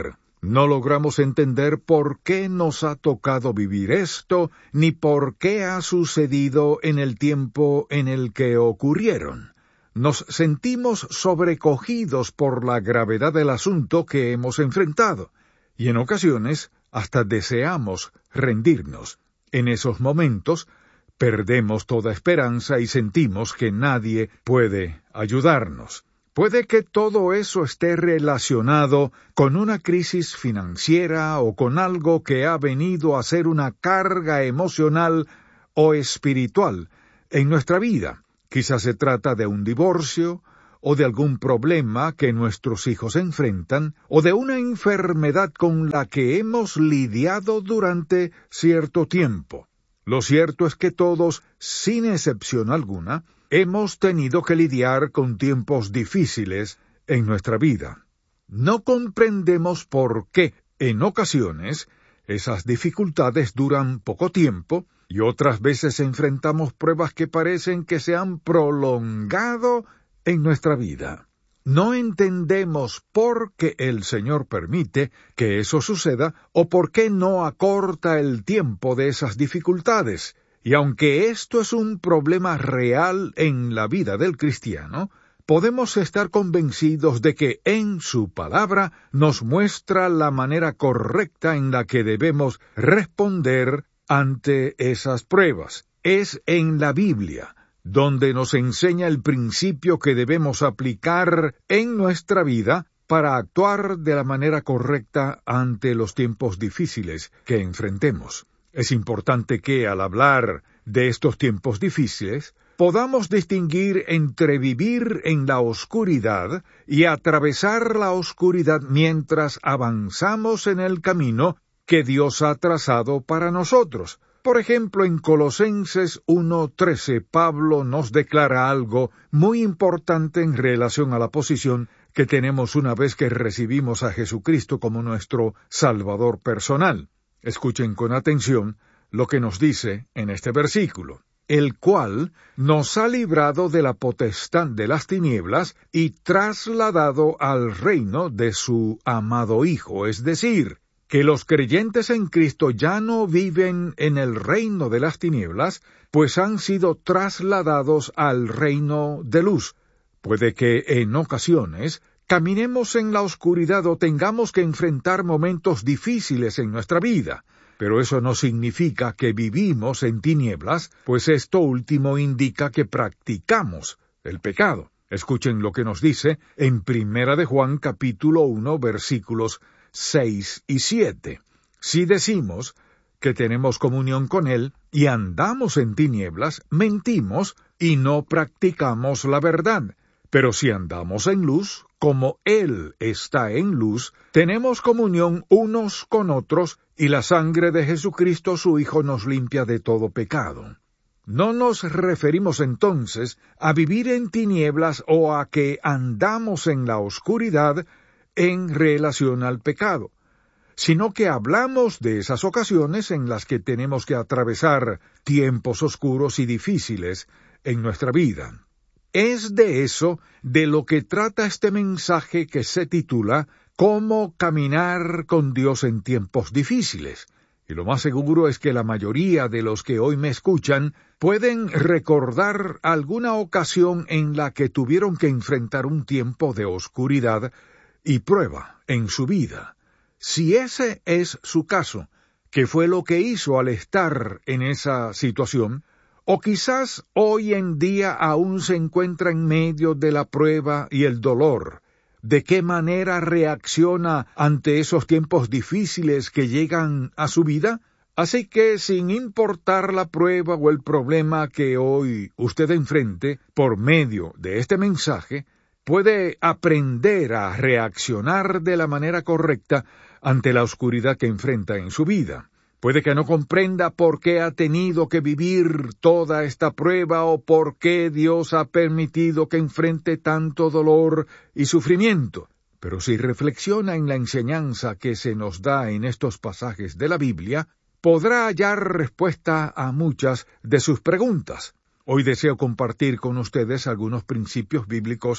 No logramos entender por qué nos ha tocado vivir esto, ni por qué ha sucedido en el tiempo en el que ocurrieron. Nos sentimos sobrecogidos por la gravedad del asunto que hemos enfrentado, y en ocasiones hasta deseamos rendirnos. En esos momentos perdemos toda esperanza y sentimos que nadie puede ayudarnos. Puede que todo eso esté relacionado con una crisis financiera o con algo que ha venido a ser una carga emocional o espiritual en nuestra vida. Quizás se trata de un divorcio, o de algún problema que nuestros hijos enfrentan, o de una enfermedad con la que hemos lidiado durante cierto tiempo. Lo cierto es que todos, sin excepción alguna, hemos tenido que lidiar con tiempos difíciles en nuestra vida. No comprendemos por qué, en ocasiones, esas dificultades duran poco tiempo y otras veces enfrentamos pruebas que parecen que se han prolongado en nuestra vida. No entendemos por qué el Señor permite que eso suceda o por qué no acorta el tiempo de esas dificultades. Y aunque esto es un problema real en la vida del cristiano, podemos estar convencidos de que en su palabra nos muestra la manera correcta en la que debemos responder ante esas pruebas. Es en la Biblia donde nos enseña el principio que debemos aplicar en nuestra vida para actuar de la manera correcta ante los tiempos difíciles que enfrentemos. Es importante que, al hablar de estos tiempos difíciles, podamos distinguir entre vivir en la oscuridad y atravesar la oscuridad mientras avanzamos en el camino que Dios ha trazado para nosotros. Por ejemplo, en Colosenses uno trece, Pablo nos declara algo muy importante en relación a la posición que tenemos una vez que recibimos a Jesucristo como nuestro Salvador personal. Escuchen con atención lo que nos dice en este versículo: el cual nos ha librado de la potestad de las tinieblas y trasladado al reino de su amado Hijo, es decir, que los creyentes en Cristo ya no viven en el reino de las tinieblas, pues han sido trasladados al reino de luz. Puede que en ocasiones caminemos en la oscuridad o tengamos que enfrentar momentos difíciles en nuestra vida, pero eso no significa que vivimos en tinieblas, pues esto último indica que practicamos el pecado. Escuchen lo que nos dice en Primera de Juan capítulo uno versículos seis y siete. Si decimos que tenemos comunión con Él y andamos en tinieblas, mentimos y no practicamos la verdad. Pero si andamos en luz, como Él está en luz, tenemos comunión unos con otros, y la sangre de Jesucristo su Hijo nos limpia de todo pecado. No nos referimos entonces a vivir en tinieblas o a que andamos en la oscuridad en relación al pecado, sino que hablamos de esas ocasiones en las que tenemos que atravesar tiempos oscuros y difíciles en nuestra vida. Es de eso de lo que trata este mensaje que se titula «Cómo caminar con Dios en tiempos difíciles». Y lo más seguro es que la mayoría de los que hoy me escuchan pueden recordar alguna ocasión en la que tuvieron que enfrentar un tiempo de oscuridad y prueba en su vida. Si ese es su caso, ¿qué fue lo que hizo al estar en esa situación? O quizás hoy en día aún se encuentra en medio de la prueba y el dolor. ¿De qué manera reacciona ante esos tiempos difíciles que llegan a su vida? Así que, sin importar la prueba o el problema que hoy usted enfrente, por medio de este mensaje, puede aprender a reaccionar de la manera correcta ante la oscuridad que enfrenta en su vida. Puede que no comprenda por qué ha tenido que vivir toda esta prueba o por qué Dios ha permitido que enfrente tanto dolor y sufrimiento. Pero si reflexiona en la enseñanza que se nos da en estos pasajes de la Biblia, podrá hallar respuesta a muchas de sus preguntas. Hoy deseo compartir con ustedes algunos principios bíblicos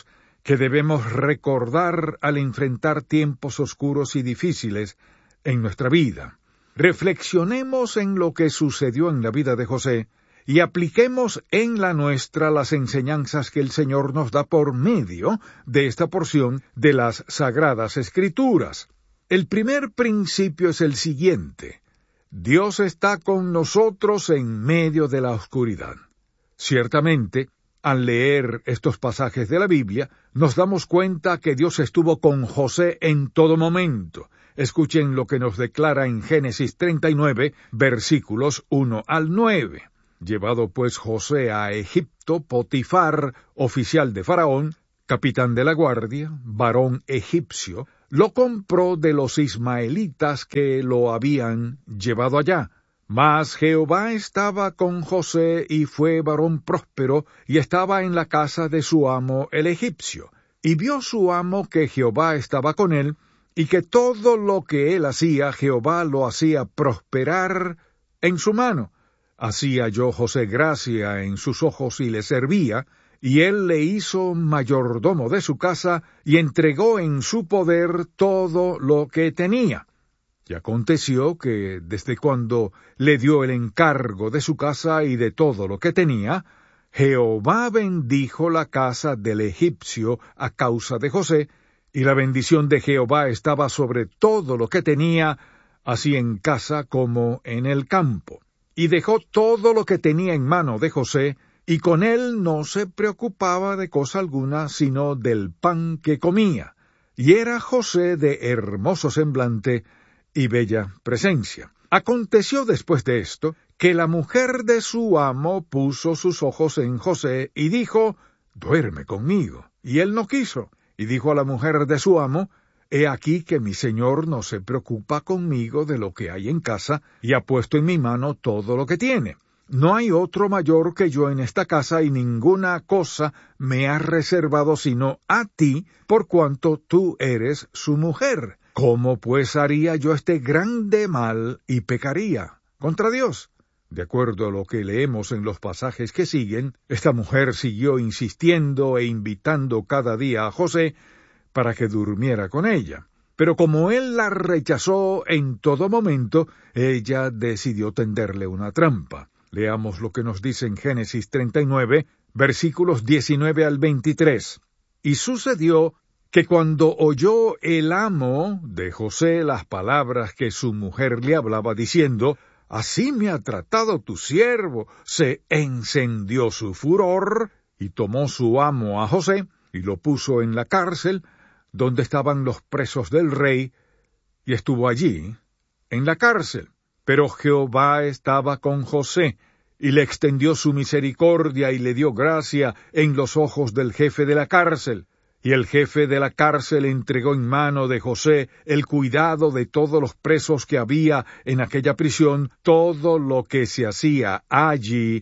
que debemos recordar al enfrentar tiempos oscuros y difíciles en nuestra vida. Reflexionemos en lo que sucedió en la vida de José y apliquemos en la nuestra las enseñanzas que el Señor nos da por medio de esta porción de las Sagradas Escrituras. El primer principio es el siguiente: Dios está con nosotros en medio de la oscuridad. Ciertamente, al leer estos pasajes de la Biblia, nos damos cuenta que Dios estuvo con José en todo momento. Escuchen lo que nos declara en Génesis treinta y nueve, versículos uno al nueve. Llevado pues José a Egipto, Potifar, oficial de Faraón, capitán de la guardia, varón egipcio, lo compró de los ismaelitas que lo habían llevado allá. Mas Jehová estaba con José, y fue varón próspero, y estaba en la casa de su amo el egipcio. Y vio su amo que Jehová estaba con él, y que todo lo que él hacía, Jehová lo hacía prosperar en su mano. Así halló José gracia en sus ojos y le servía, y él le hizo mayordomo de su casa, y entregó en su poder todo lo que tenía. Y aconteció que, desde cuando le dio el encargo de su casa y de todo lo que tenía, Jehová bendijo la casa del egipcio a causa de José, y la bendición de Jehová estaba sobre todo lo que tenía, así en casa como en el campo. Y dejó todo lo que tenía en mano de José, y con él no se preocupaba de cosa alguna, sino del pan que comía. Y era José de hermoso semblante y bella presencia. Aconteció después de esto, que la mujer de su amo puso sus ojos en José, y dijo: «Duerme conmigo». Y él no quiso. Y dijo a la mujer de su amo: «He aquí que mi señor no se preocupa conmigo de lo que hay en casa, y ha puesto en mi mano todo lo que tiene. No hay otro mayor que yo en esta casa, y ninguna cosa me ha reservado sino a ti, por cuanto tú eres su mujer. ¿Cómo pues haría yo este grande mal y pecaría contra Dios?». De acuerdo a lo que leemos en los pasajes que siguen, esta mujer siguió insistiendo e invitando cada día a José para que durmiera con ella. Pero como él la rechazó en todo momento, ella decidió tenderle una trampa. Leamos lo que nos dice en Génesis treinta y nueve, versículos diecinueve al veintitrés. Y sucedió que cuando oyó el amo de José las palabras que su mujer le hablaba, diciendo: «Así me ha tratado tu siervo», se encendió su furor, y tomó su amo a José, y lo puso en la cárcel, donde estaban los presos del rey, y estuvo allí, en la cárcel. Pero Jehová estaba con José, y le extendió su misericordia, y le dio gracia en los ojos del jefe de la cárcel. Y el jefe de la cárcel entregó en mano de José el cuidado de todos los presos que había en aquella prisión. Todo lo que se hacía allí,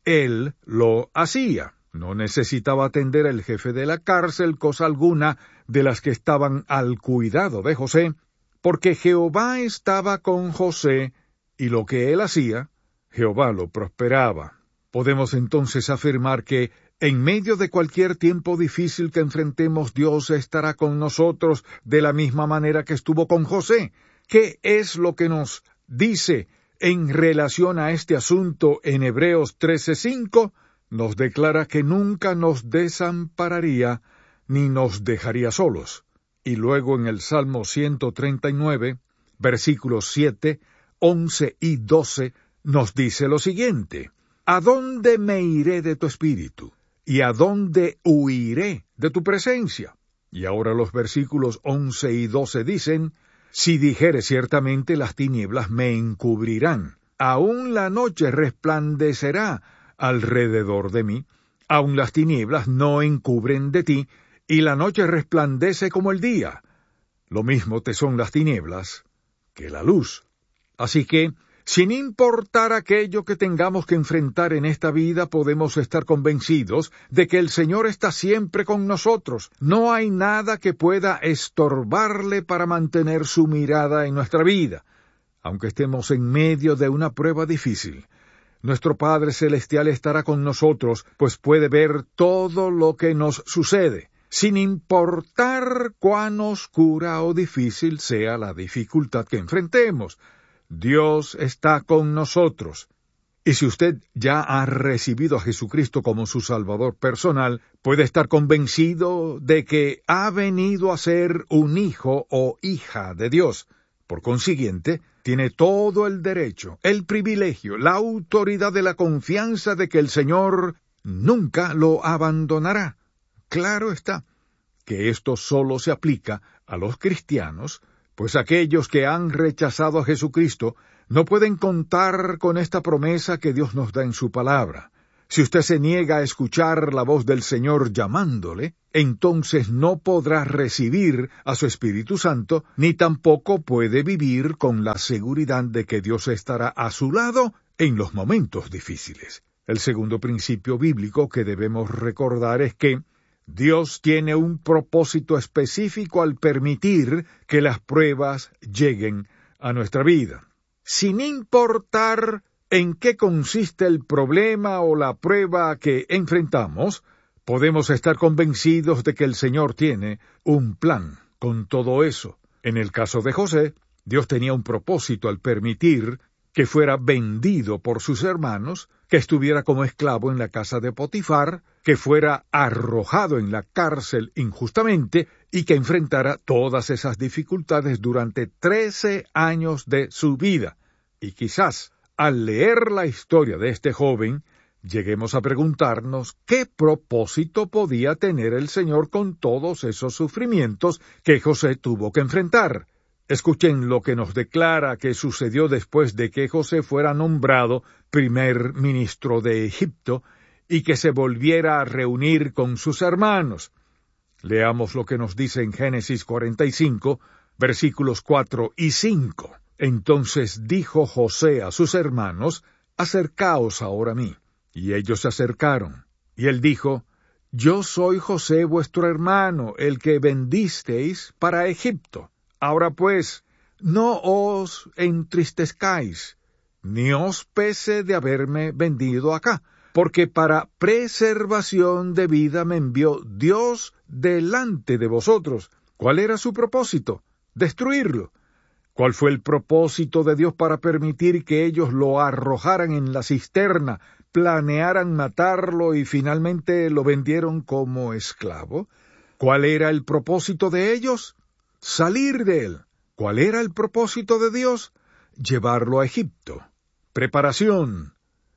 él lo hacía. No necesitaba atender el jefe de la cárcel cosa alguna de las que estaban al cuidado de José, porque Jehová estaba con José, y lo que él hacía, Jehová lo prosperaba. Podemos entonces afirmar que en medio de cualquier tiempo difícil que enfrentemos, Dios estará con nosotros de la misma manera que estuvo con José. ¿Qué es lo que nos dice en relación a este asunto en Hebreos trece cinco? Nos declara que nunca nos desampararía ni nos dejaría solos. Y luego en el Salmo ciento treinta y nueve, versículos siete, once y doce, nos dice lo siguiente: «¿A dónde me iré de tu espíritu? ¿Y a dónde huiré de tu presencia?». Y ahora los versículos once y doce dicen: «Si dijere ciertamente las tinieblas me encubrirán, aún la noche resplandecerá alrededor de mí, aún las tinieblas no encubren de ti, y la noche resplandece como el día. Lo mismo te son las tinieblas que la luz». Así que, sin importar aquello que tengamos que enfrentar en esta vida, podemos estar convencidos de que el Señor está siempre con nosotros. No hay nada que pueda estorbarle para mantener su mirada en nuestra vida. Aunque estemos en medio de una prueba difícil, nuestro Padre Celestial estará con nosotros, pues puede ver todo lo que nos sucede. sin importar cuán oscura o difícil sea la dificultad que enfrentemos. Dios está con nosotros. Y si usted ya ha recibido a Jesucristo como su Salvador personal, puede estar convencido de que ha venido a ser un hijo o hija de Dios. Por consiguiente, tiene todo el derecho, el privilegio, la autoridad de la confianza de que el Señor nunca lo abandonará. Claro está que esto solo se aplica a los cristianos, pues aquellos que han rechazado a Jesucristo no pueden contar con esta promesa que Dios nos da en su palabra. Si usted se niega a escuchar la voz del Señor llamándole, entonces no podrá recibir a su Espíritu Santo, ni tampoco puede vivir con la seguridad de que Dios estará a su lado en los momentos difíciles. El segundo principio bíblico que debemos recordar es que Dios tiene un propósito específico al permitir que las pruebas lleguen a nuestra vida. Sin importar en qué consiste el problema o la prueba que enfrentamos, podemos estar convencidos de que el Señor tiene un plan con todo eso. En el caso de José, Dios tenía un propósito al permitir que fuera vendido por sus hermanos, que estuviera como esclavo en la casa de Potifar, que fuera arrojado en la cárcel injustamente y que enfrentara todas esas dificultades durante trece años de su vida. Y quizás, al leer la historia de este joven, lleguemos a preguntarnos qué propósito podía tener el Señor con todos esos sufrimientos que José tuvo que enfrentar. Escuchen lo que nos declara que sucedió después de que José fuera nombrado primer ministro de Egipto y que se volviera a reunir con sus hermanos. Leamos lo que nos dice en Génesis cuarenta y cinco, versículos cuatro y cinco. Entonces dijo José a sus hermanos, «Acercaos ahora a mí». Y ellos se acercaron. Y él dijo, «Yo soy José vuestro hermano, el que vendisteis para Egipto. Ahora pues, no os entristezcáis, ni os pese de haberme vendido acá, porque para preservación de vida me envió Dios delante de vosotros». ¿Cuál era su propósito? Destruirlo. ¿Cuál fue el propósito de Dios para permitir que ellos lo arrojaran en la cisterna, planearan matarlo y finalmente lo vendieron como esclavo? ¿Cuál era el propósito de ellos? Salir de él. ¿Cuál era el propósito de Dios? Llevarlo a Egipto. Preparación.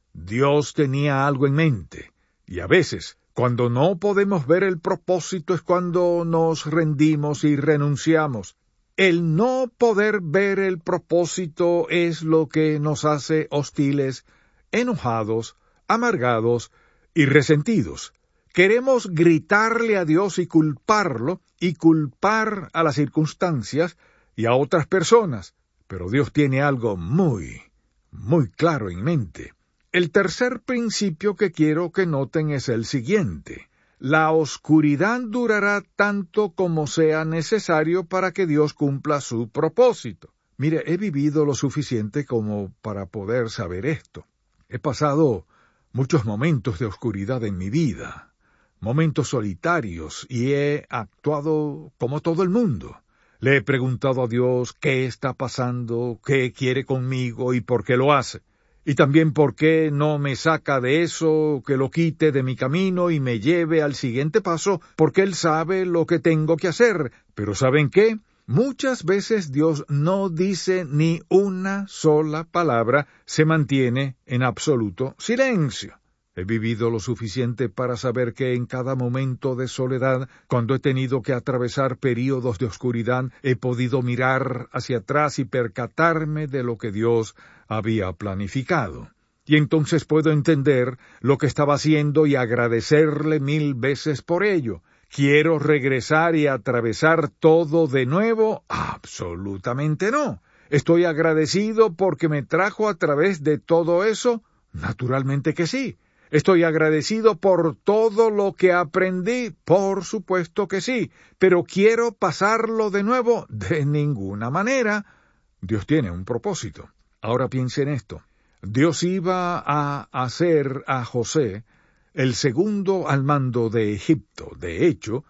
Dios tenía algo en mente. Y a veces, cuando no podemos ver el propósito es cuando nos rendimos y renunciamos. El no poder ver el propósito es lo que nos hace hostiles, enojados, amargados y resentidos. Queremos gritarle a Dios y culparlo, y culpar a las circunstancias y a otras personas, pero Dios tiene algo muy, muy claro en mente. El tercer principio que quiero que noten es el siguiente. La oscuridad durará tanto como sea necesario para que Dios cumpla su propósito. Mire, he vivido lo suficiente como para poder saber esto. He pasado muchos momentos de oscuridad en mi vida, momentos solitarios, y he actuado como todo el mundo. Le he preguntado a Dios qué está pasando, qué quiere conmigo y por qué lo hace. Y también por qué no me saca de eso, que lo quite de mi camino y me lleve al siguiente paso, porque Él sabe lo que tengo que hacer. Pero ¿saben qué? Muchas veces Dios no dice ni una sola palabra, se mantiene en absoluto silencio. He vivido lo suficiente para saber que en cada momento de soledad, cuando he tenido que atravesar períodos de oscuridad, he podido mirar hacia atrás y percatarme de lo que Dios había planificado. Y entonces puedo entender lo que estaba haciendo y agradecerle mil veces por ello. ¿Quiero regresar y atravesar todo de nuevo? Absolutamente no. ¿Estoy agradecido porque me trajo a través de todo eso? Naturalmente que sí. ¿Estoy agradecido por todo lo que aprendí? Por supuesto que sí. ¿Pero quiero pasarlo de nuevo? De ninguna manera. Dios tiene un propósito. Ahora piense en esto. Dios iba a hacer a José el segundo al mando de Egipto. De hecho,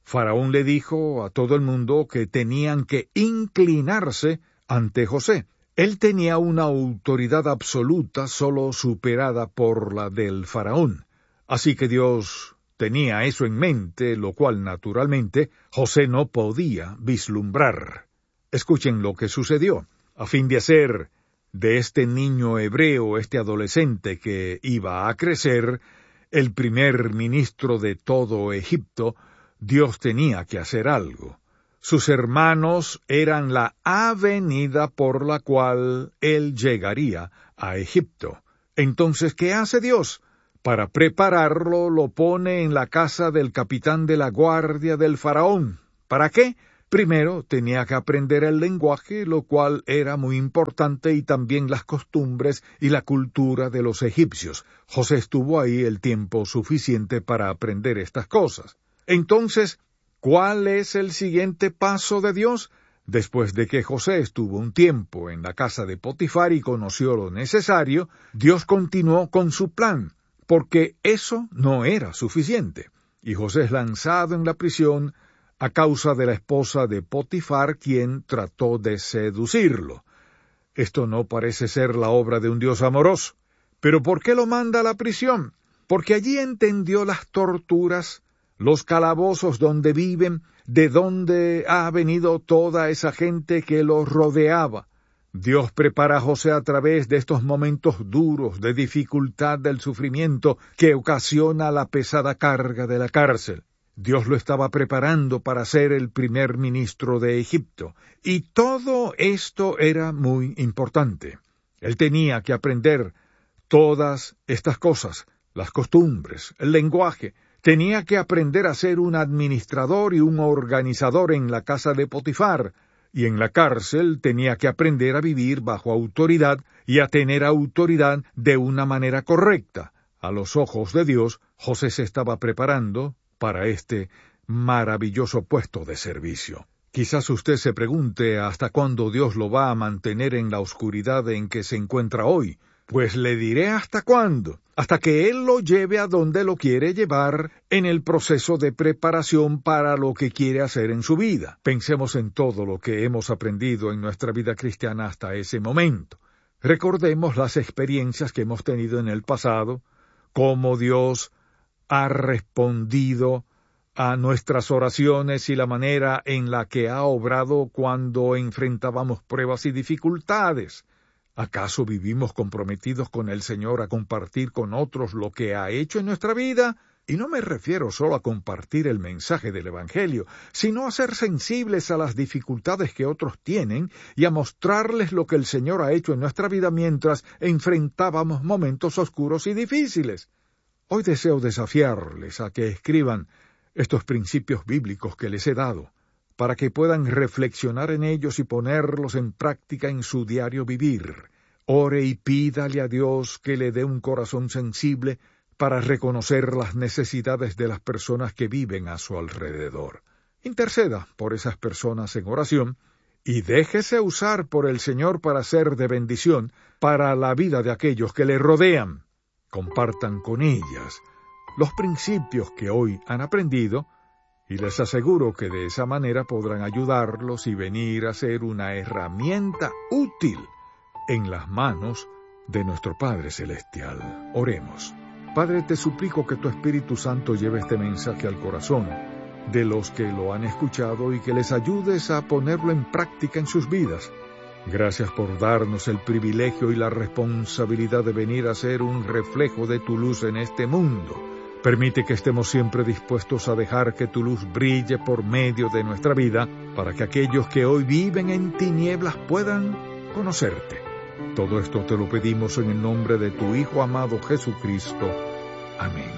Faraón le dijo a todo el mundo que tenían que inclinarse ante José. Él tenía una autoridad absoluta solo superada por la del faraón. Así que Dios tenía eso en mente, lo cual naturalmente José no podía vislumbrar. Escuchen lo que sucedió. A fin de hacer de este niño hebreo, este adolescente que iba a crecer, el primer ministro de todo Egipto, Dios tenía que hacer algo. Sus hermanos eran la avenida por la cual él llegaría a Egipto. Entonces, ¿qué hace Dios? Para prepararlo, lo pone en la casa del capitán de la guardia del faraón. ¿Para qué? Primero, tenía que aprender el lenguaje, lo cual era muy importante, y también las costumbres y la cultura de los egipcios. José estuvo ahí el tiempo suficiente para aprender estas cosas. Entonces, ¿cuál es el siguiente paso de Dios? Después de que José estuvo un tiempo en la casa de Potifar y conoció lo necesario, Dios continuó con su plan, porque eso no era suficiente. Y José es lanzado en la prisión a causa de la esposa de Potifar, quien trató de seducirlo. Esto no parece ser la obra de un Dios amoroso. ¿Pero por qué lo manda a la prisión? Porque allí entendió las torturas, los calabozos donde viven, de dónde ha venido toda esa gente que los rodeaba. Dios prepara a José a través de estos momentos duros de dificultad del sufrimiento que ocasiona la pesada carga de la cárcel. Dios lo estaba preparando para ser el primer ministro de Egipto, y todo esto era muy importante. Él tenía que aprender todas estas cosas, las costumbres, el lenguaje. Tenía que aprender a ser un administrador y un organizador en la casa de Potifar, y en la cárcel tenía que aprender a vivir bajo autoridad y a tener autoridad de una manera correcta. A los ojos de Dios, José se estaba preparando para este maravilloso puesto de servicio. Quizás usted se pregunte hasta cuándo Dios lo va a mantener en la oscuridad en que se encuentra hoy. Pues le diré hasta cuándo, hasta que Él lo lleve a donde lo quiere llevar en el proceso de preparación para lo que quiere hacer en su vida. Pensemos en todo lo que hemos aprendido en nuestra vida cristiana hasta ese momento. Recordemos las experiencias que hemos tenido en el pasado, cómo Dios ha respondido a nuestras oraciones y la manera en la que ha obrado cuando enfrentábamos pruebas y dificultades. ¿Acaso vivimos comprometidos con el Señor a compartir con otros lo que ha hecho en nuestra vida? Y no me refiero solo a compartir el mensaje del Evangelio, sino a ser sensibles a las dificultades que otros tienen y a mostrarles lo que el Señor ha hecho en nuestra vida mientras enfrentábamos momentos oscuros y difíciles. Hoy deseo desafiarles a que escriban estos principios bíblicos que les he dado, para que puedan reflexionar en ellos y ponerlos en práctica en su diario vivir. Ore y pídale a Dios que le dé un corazón sensible para reconocer las necesidades de las personas que viven a su alrededor. Interceda por esas personas en oración y déjese usar por el Señor para ser de bendición para la vida de aquellos que le rodean. Compartan con ellas los principios que hoy han aprendido, y les aseguro que de esa manera podrán ayudarlos y venir a ser una herramienta útil en las manos de nuestro Padre Celestial. Oremos. Padre, te suplico que tu Espíritu Santo lleve este mensaje al corazón de los que lo han escuchado y que les ayudes a ponerlo en práctica en sus vidas. Gracias por darnos el privilegio y la responsabilidad de venir a ser un reflejo de tu luz en este mundo. Permite que estemos siempre dispuestos a dejar que tu luz brille por medio de nuestra vida, para que aquellos que hoy viven en tinieblas puedan conocerte. Todo esto te lo pedimos en el nombre de tu Hijo amado Jesucristo. Amén.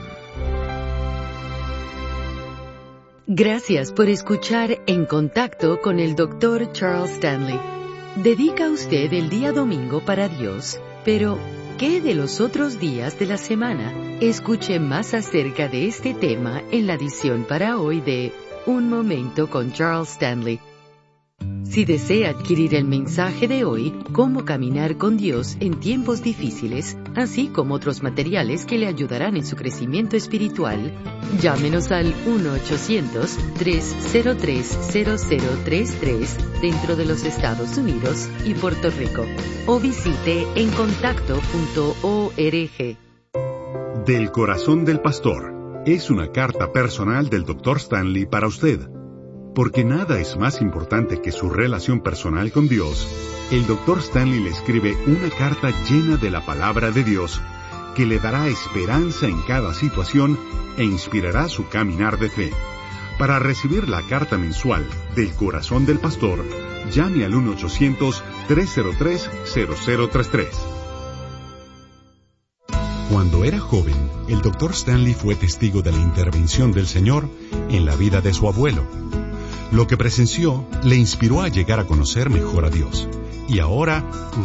Gracias por escuchar En Contacto con el doctor Charles Stanley. ¿Dedica usted el día domingo para Dios? Pero, ¿qué de los otros días de la semana? Escuche más acerca de este tema en la edición para hoy de Un Momento con Charles Stanley. Si desea adquirir el mensaje de hoy, Cómo caminar con Dios en tiempos difíciles, así como otros materiales que le ayudarán en su crecimiento espiritual, llámenos al uno ochocientos, tres cero tres, cero cero tres tres dentro de los Estados Unidos y Puerto Rico, o visite en contacto punto org. Del corazón del pastor es una carta personal del doctor Stanley para usted. Porque nada es más importante que su relación personal con Dios, el doctor Stanley le escribe una carta llena de la palabra de Dios que le dará esperanza en cada situación e inspirará su caminar de fe. Para recibir la carta mensual del corazón del pastor, llame al uno ochocientos, tres cero tres, cero cero tres tres. Cuando era joven, el doctor Stanley fue testigo de la intervención del Señor en la vida de su abuelo. Lo que presenció le inspiró a llegar a conocer mejor a Dios. Y ahora,